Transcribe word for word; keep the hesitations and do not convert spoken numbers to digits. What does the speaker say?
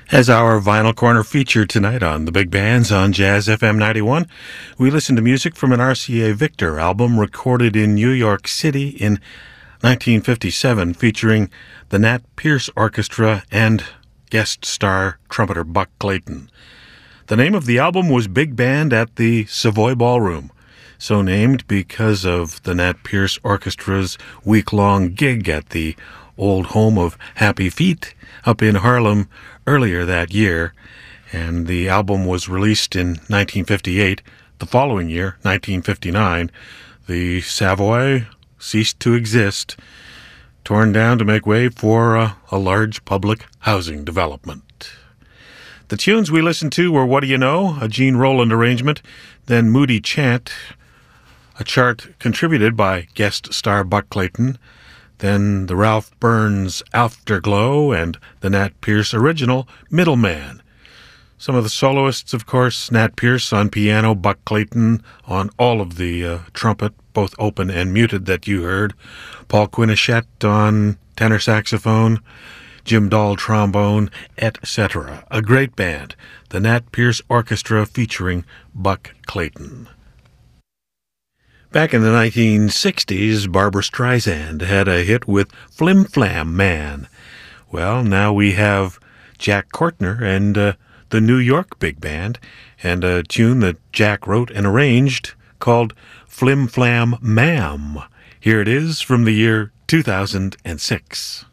As our Vinyl Corner feature tonight on the Big Bands on Jazz F M ninety-one, we listen to music from an R C A Victor album recorded in New York City in nineteen fifty-seven, featuring the Nat Pierce Orchestra and guest star trumpeter Buck Clayton. The name of the album was Big Band at the Savoy Ballroom, so named because of the Nat Pierce Orchestra's week-long gig at the old home of Happy Feet up in Harlem earlier that year, and the album was released in nineteen fifty-eight. The following year, nineteen fifty-nine, the Savoy ceased to exist, torn down to make way for a, a large public housing development. The tunes we listened to were What Do You Know, a Gene Roland arrangement, then Moody Chant, a chart contributed by guest star Buck Clayton, then the Ralph Burns Afterglow, and the Nat Pierce original Middleman. Some of the soloists, of course, Nat Pierce on piano, Buck Clayton on all of the uh, trumpet, both open and muted, that you heard, Paul Quinichette on tenor saxophone, Jim Dahl trombone, et cetera. A great band, the Nat Pierce Orchestra featuring Buck Clayton. Back in the nineteen sixties, Barbra Streisand had a hit with Flim Flam Man. Well, now we have Jack Courtner and uh, the New York Big Band, and a tune that Jack wrote and arranged called Flim Flam Ma'am. Here it is from the year two thousand six.